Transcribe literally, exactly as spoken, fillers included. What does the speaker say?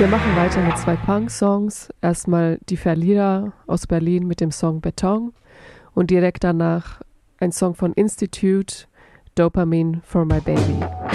Wir machen weiter mit zwei Punk-Songs. Erstmal die Verlierer aus Berlin mit dem Song Beton und direkt danach ein Song von Institute, Dopamine for My Baby.